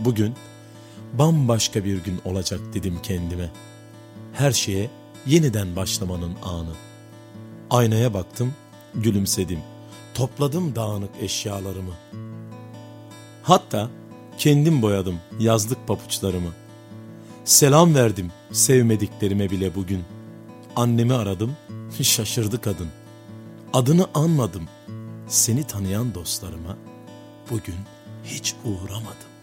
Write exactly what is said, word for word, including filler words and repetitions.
Bugün bambaşka bir gün olacak dedim kendime. Her şeye yeniden başlamanın anı. Aynaya baktım, gülümsedim. Topladım dağınık eşyalarımı. Hatta kendim boyadım yazlık papuçlarımı. Selam verdim sevmediklerime bile bugün. Annemi aradım, şaşırdı kadın. Adını anmadım. Seni tanıyan dostlarıma bugün hiç uğramadım.